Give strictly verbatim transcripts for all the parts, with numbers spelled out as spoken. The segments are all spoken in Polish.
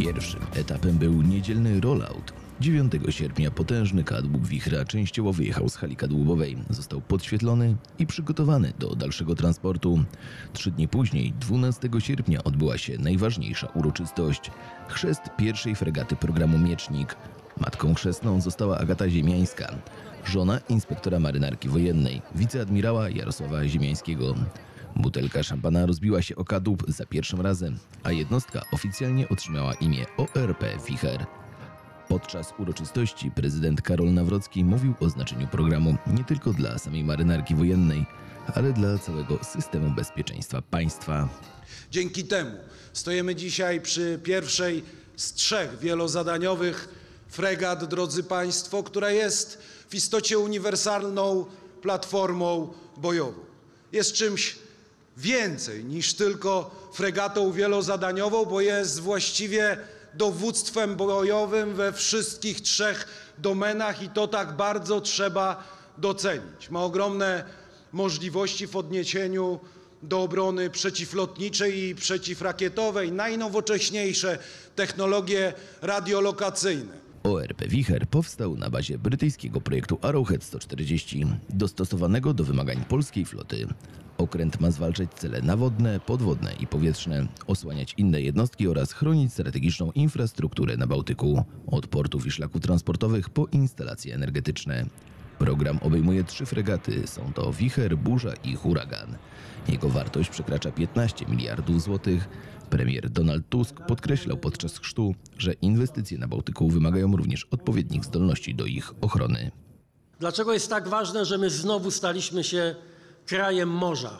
Pierwszym etapem był niedzielny rollout. dziewiątego sierpnia potężny kadłub wichra częściowo wyjechał z hali kadłubowej, został podświetlony i przygotowany do dalszego transportu. Trzy dni później, dwunastego sierpnia, odbyła się najważniejsza uroczystość – chrzest pierwszej fregaty programu Miecznik. Matką chrzestną została Agata Ziemiańska, żona inspektora marynarki wojennej, wiceadmirała Jarosława Ziemiańskiego. Butelka szampana rozbiła się o kadłub za pierwszym razem, a jednostka oficjalnie otrzymała imię O R P Wicher. Podczas uroczystości prezydent Karol Nawrocki mówił o znaczeniu programu nie tylko dla samej marynarki wojennej, ale dla całego systemu bezpieczeństwa państwa. Dzięki temu stoimy dzisiaj przy pierwszej z trzech wielozadaniowych fregat, drodzy Państwo, która jest w istocie uniwersalną platformą bojową. Jest czymś więcej niż tylko fregatą wielozadaniową, bo jest właściwie dowództwem bojowym we wszystkich trzech domenach i to tak bardzo trzeba docenić. Ma ogromne możliwości w odniesieniu do obrony przeciwlotniczej i przeciwrakietowej, najnowocześniejsze technologie radiolokacyjne. O R P Wicher powstał na bazie brytyjskiego projektu Arrowhead sto czterdzieści, dostosowanego do wymagań polskiej floty. Okręt ma zwalczać cele nawodne, podwodne i powietrzne, osłaniać inne jednostki oraz chronić strategiczną infrastrukturę na Bałtyku, od portów i szlaków transportowych po instalacje energetyczne. Program obejmuje trzy fregaty, są to Wicher, Burza i Huragan. Jego wartość przekracza piętnaście miliardów złotych. Premier Donald Tusk podkreślał podczas chrztu, że inwestycje na Bałtyku wymagają również odpowiednich zdolności do ich ochrony. Dlaczego jest tak ważne, że my znowu staliśmy się krajem morza?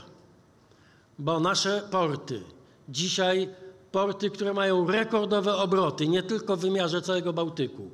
Bo nasze porty, dzisiaj porty, które mają rekordowe obroty, nie tylko w wymiarze całego Bałtyku,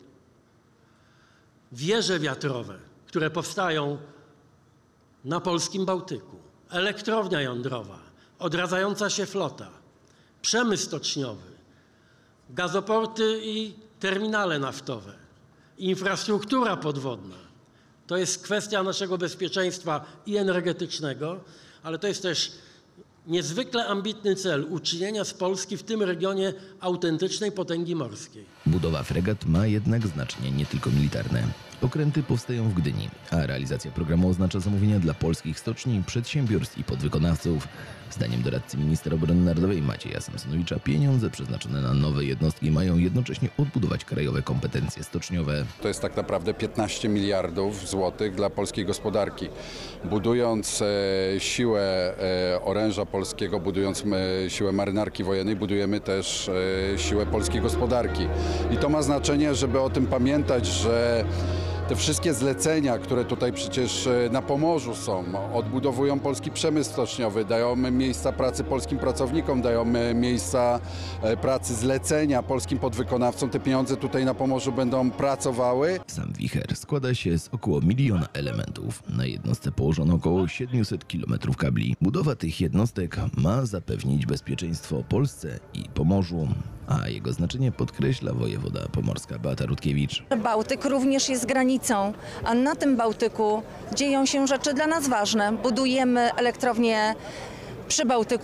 wieże wiatrowe, które powstają na polskim Bałtyku, elektrownia jądrowa, odradzająca się flota, przemysł stoczniowy, gazoporty i terminale naftowe, infrastruktura podwodna. To jest kwestia naszego bezpieczeństwa i energetycznego, ale to jest też niezwykle ambitny cel uczynienia z Polski w tym regionie autentycznej potęgi morskiej. Budowa fregat ma jednak znaczenie nie tylko militarne. Okręty powstają w Gdyni, a realizacja programu oznacza zamówienia dla polskich stoczni, przedsiębiorstw i podwykonawców. Zdaniem doradcy ministra obrony narodowej Macieja Samsonowicza pieniądze przeznaczone na nowe jednostki mają jednocześnie odbudować krajowe kompetencje stoczniowe. To jest tak naprawdę piętnaście miliardów złotych dla polskiej gospodarki. Budując e, siłę e, oręża polskiego, budując e, siłę marynarki wojennej, budujemy też e, siłę polskiej gospodarki. I to ma znaczenie, żeby o tym pamiętać, że te wszystkie zlecenia, które tutaj przecież na Pomorzu są, odbudowują polski przemysł stoczniowy, dają miejsca pracy polskim pracownikom, dają miejsca pracy zlecenia polskim podwykonawcom. Te pieniądze tutaj na Pomorzu będą pracowały. Sam wicher składa się z około miliona elementów. Na jednostce położono około siedemset kilometrów kabli. Budowa tych jednostek ma zapewnić bezpieczeństwo Polsce i Pomorzu, a jego znaczenie podkreśla wojewoda pomorska Beata Rutkiewicz. Bałtyk również jest granicą, a na tym Bałtyku dzieją się rzeczy dla nas ważne. Budujemy elektrownię przy Bałtyku.